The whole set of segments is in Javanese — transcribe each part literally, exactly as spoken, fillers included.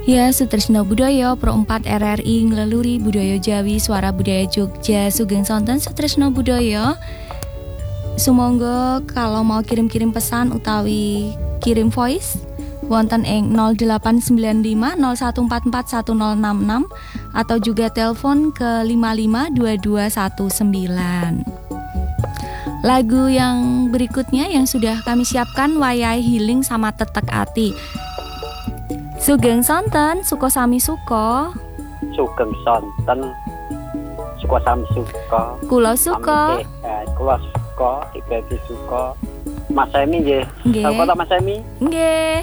Ya, Sutresna Budaya Pro empat R R I Ngleluhuri Budaya Jawi Suara Budaya Jogja Sugeng sonten Sutresna Budaya. Sumangga kalau mau kirim-kirim pesan utawi kirim voice wonten ing nol delapan sembilan lima nol satu empat empat satu nol enam enam atau juga telepon ke lima lima dua dua satu sembilan. Lagu yang berikutnya yang sudah kami siapkan Wayai Healing sama Tetek Ati. Sugeng sonten suko sami suko. Sugeng sonten suko sami suko. Kula suko. Kula suko, dibeti suko. Mas Emi nggih. Nggih. Kota Mas Emi? Nggih.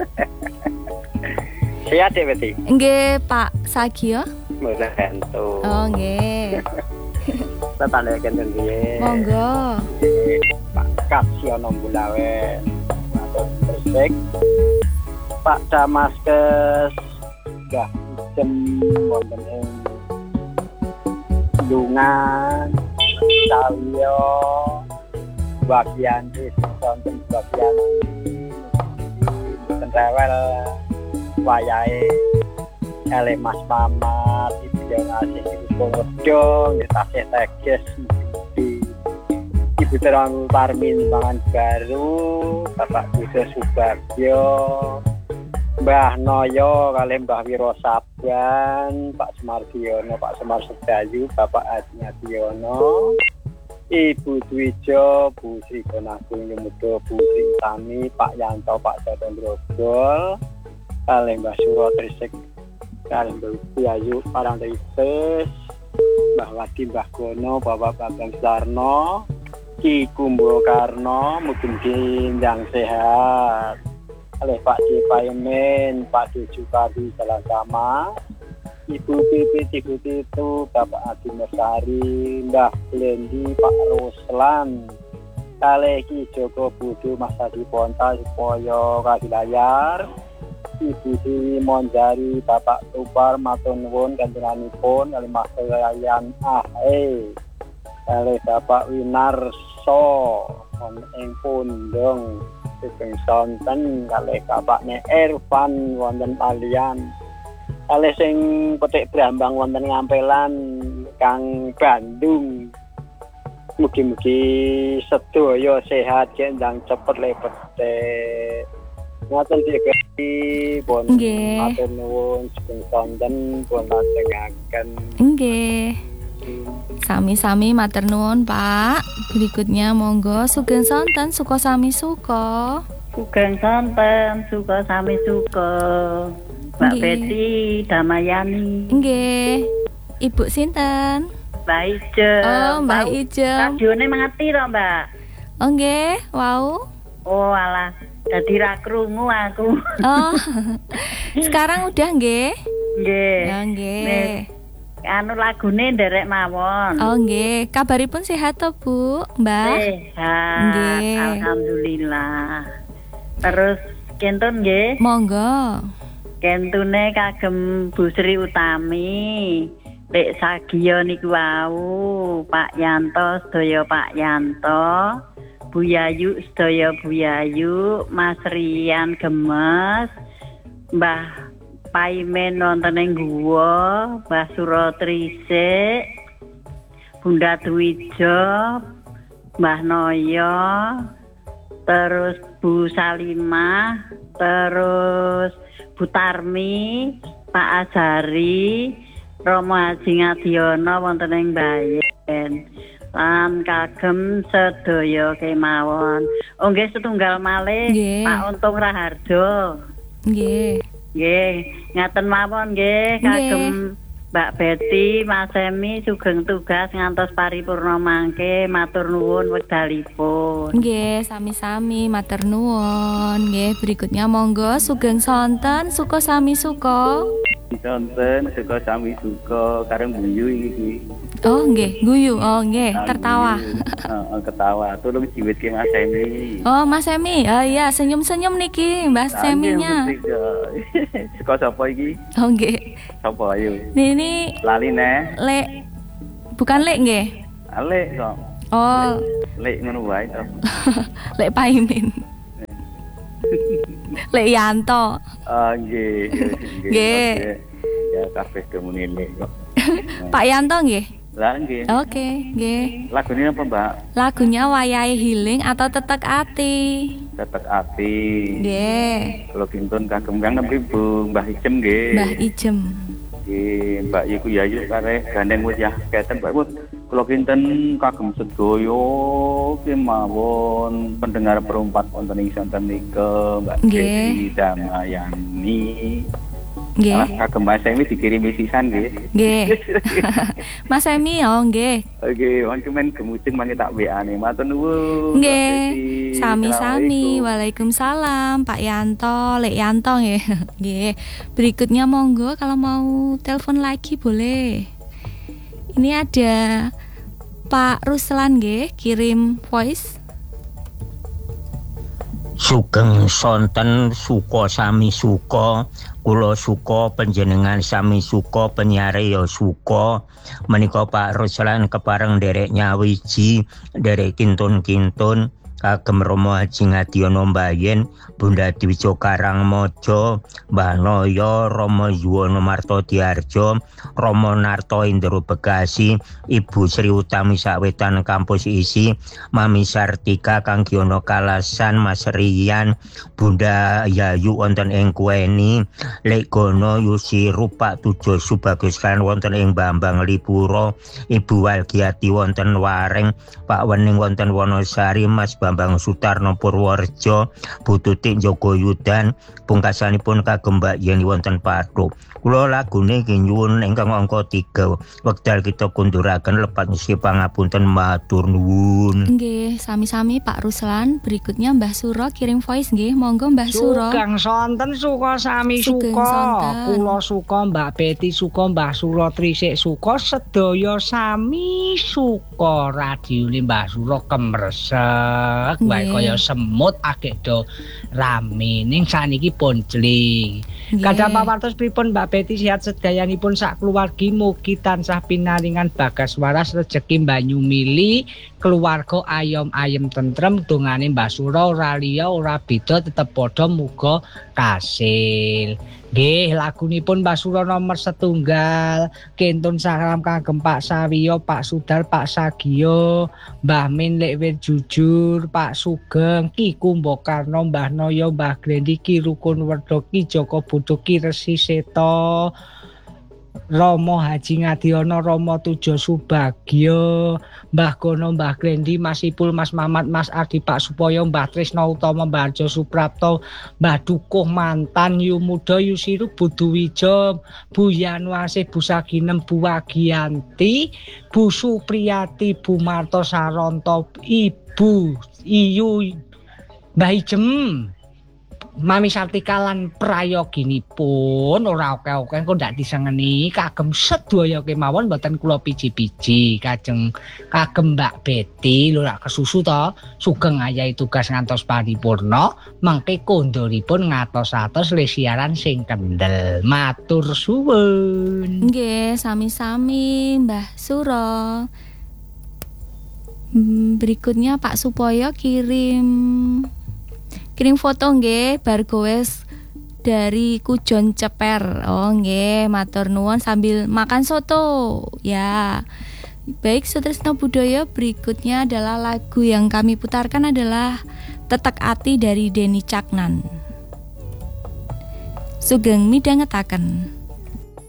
Sehat ya berarti? Nggih, Pak Sagio. Mboten tentu. Oh, nggih. Tetane kenten nggih. Monggo. Pak Kasiono Bulawe. Matur resik. Pak Damaskes gah jem wonten ing Lungan Salyo bagian wis wonten bagian mboten rewel wayahe ele Mas Mamat Ibu yang asih Ibu Pongedong tasih teges Ibu Terang Parmin Pangan Baru Bapak Gudo Subagyo Mbah Noyo kali Mbah Wiro Saban, Pak Semar Diono, Pak Semar Sedayu, Bapak Adi Adiono, Ibu Dwijo, Bu Sri Gonagung Yemudo, Bu Sri Utami, Pak Yanto, Pak Joton Grogol, kali Mbah Suro Trisik, kali Mbah Biayu Parang Trises, Mbah Wadi Mbah Gono, Bapak Babang Sarno, Ki Kumbo Karno, mungkin yang sehat. Oleh Pak D. Paimin, Pak D. Jukadi Jalan Sama, Ibu Pipi Tigu Titu, Bapak Adi Mersari, Mbah Blendi, Pak Ruslan, Kaleh Ki Joko Budu, Mas Adi Ponta, Supoyo Kadilayar, Ibu Dewi Monjari, Bapak Tupar, Matunwun, Gantunganipun, Kaleh Mas Layan Ahe, Kaleh Bapak Winarso, Ing Pundong, Sugeng sonten kalih bapakne Irfan wonten Palian. Kalih sing petik Brambang wonten Ngampelan Kang Bandung. Mugi-mugi sedaya sehat gendang cepet lepete. Ngoten iki pun matur nuwun sugeng sonten pun lajengaken. Nggih. Sami-sami matur nuwun, Pak. Berikutnya monggo sugeng sonten suko sami suko. Sugeng sonten suko sami suko. Mbak Betty Damayani. Nggih. Ibu sinten? Mbak Ijem. Oh, Mbak Ijem. Radione mati to, Mbak? Oh, nggih. Wow. Oh, alah. Dadi ra krungu aku. Oh. Sekarang udah nggih? Nggih. Ya nggih. Anu lagune nderek mawon. Oh nggih, kabaripun sehat to, Bu, Mbak? Sehat. Nggih. Alhamdulillah. Terus kentun nggih? Monggo. Kentune kagem Bu Sri Utami. Lek Sagio niku wau, Pak Yanto sedaya Pak Yanto, Bu Yayu sedaya Bu Yayu, Mas Rian Gemes, Mbah Paimen nonton ing guwa, Mbah Suro Trisik, Bunda Dwijo, Mbah Noyo, terus Bu Salimah, terus Bu Tarmi, Pak Azari, Romo Haji Ngadiono wonten ing Bayen. Lan kagem sedaya kemawon. Oh nggih setunggal malih Pak Untung Raharjo. Nggih. Nggih, ngaten mawon nggih kagem Mbak Betty, Mas Emi sugeng tugas ngantos paripurna mangke matur nuwun wekdalipun. Nggih, sami-sami matur nuwun. Nggih, berikutnya monggo sugeng sonten suko sami suko. Sonten suko sami suko kareng guyu iki. Oh nggih, guyu. Oh nggih, tertawa. Heeh, ketawa. Tulung jiwitke Mas Emi. Oh, Mas Emi. Oh iya, senyum-senyum niki Mbak Seminya. Suko sapa iki? Oh nggih. Sapa ayo? Nini Lali ne? Lek. Bukan Lek nggih. Lek kok. Oh, Lek ngono wae to. Lek Paimin. Lek Yanto. Ah nggih, Nggih. Ya kabeh demune kok. Pak Yanto nggih. Lah nggih. Oke, nggih. Lagunya apa, Mbak? Lagunya Wayahe Healing atau Tetek Ati? Tetek Ati. Nggih. Kalau kinten kagem kang ibu Mbah Ijem nggih. Mbah Ijem. Nggih, Mbak Iku Yayu kare gandeng wis ya keten Mbak. Kalau kinten kagem sedaya kemawon pendengar perempat wonten ing santen nika Mbak Dewi Damayani. Nggih. Kagem Mas Emi dikirimi sisan nggih. Nggih. Mas Emi yo nggih. Oke, wong cuman gemucing mangke tak W A-ne. Matur nuwun. Nggih. Sami-sami. Waalaikumsalam Pak Yanto, Lek Yanto nggih. Nggih. Berikutnya monggo kalau mau telepon lagi boleh. Ini ada Pak Ruslan nggih, kirim voice. Sugeng sonten suka sami suka, kula suka panjenengan sami suka, penyiare ya suka. Menika Pak Ruslan kepareng derek nyawiji, derek kintun-kintun kagem Romo Haji Ngadiono Mbayen, Bunda Dwijo Karangmojo, Mbah Noyo, Romo Yuwono Martodiarjo, Romo Narto Indro Bekasi, Ibu Sri Utami Sawetan Kampus Isi, Mami Sartika Kang Giono Kalasan, Mas Rian, Bunda Yayu wonten ing Kuweni, Lek Gono Yusiru Pak Tujo Subagus kan wonten ing Bambang Lipuro, Ibu Walgiati wonten Wareng, Pak Wening wonten Wonosari, Mas Bambang Sutarno Purworejo, Bu Tutik Jogoyudan, pungkasanipun kagem Mbak Yeni wonten Pathuk. Kula lagune nggih nyuwun ingkang angka tiga. Wekdal kita kunduraken lepat nyuwun pangapunten matur nuwun. Nggih, sami-sami Pak Ruslan. Berikutnya Mbah Suro kirim voice nggih. Monggo Mbah Suro. Sugeng sonten suka sami suka. Kula suka Mbak Beti suka Mbah Suro Trisik suka sedaya sami suka. Radione Mbah Suro kemresek wae kaya semut akeh do rame ning saniki pun jling. Kadang pawartos pripun Mbak Beti sehat sedayanipun sak keluargi mugi tansah pinaringan bagas waras rejeki banyu mili keluarga ayom ayem tentrem dongane Mbah Suro ora liya ora beda tetep padha muga kasil. Nggih lagunipun Mbah Suro nomor setunggal kentun salam kagem Pak Sawiyo, Pak Sudar, Pak Sagiyo, Mbah Min Lekwir Jujur, Pak Sugeng, Ki Kumbakarna, Mbah Noyo, Mbah Grendi, Ki Rukun Werda, Ki Joko Budo, Ki Resi Seto, Romo Haji Ngadiono, Romo Tujo Subagyo, Mbah Gono, Mbah Grendi, Mas Ipul, Mas Mamat, Mas Ardi, Pak Supoyo, Mbah Trisno Utomo, Mbah Arjo Suprapto, Mbah Dukuh Mantan, Yu Muda, Yu Siru, Budu Wijo, Bu Yanwasih, Bu Saginem, Bu Wagianti, Bu Supriyati, Bu Marto Saronto, Ibu Iyu, Mbah Ijem, Mami Sartika lan prayoginipun ora oke-oke kok ndak disengeni kagem sedaya kemawon mboten kula piji-piji kajeng kagem Mbak Beti lho rak kesusu to sugeng ayahi tugas ngantos paripurna mangke kondoripun ngatos-atos le siaran sing kendel matur suwun. Nggih sami-sami Mbah Suro. Berikutnya Pak Supoyo kirim kirim foto nggih bar gowes dari Kujon Ceper. Oh nggih, matur nuwun sambil makan soto. Ya. Baik, Sutrisno Budoyo, berikutnya adalah lagu yang kami putarkan adalah Tetek Ati dari Denny Caknan. Sugeng midhangetaken.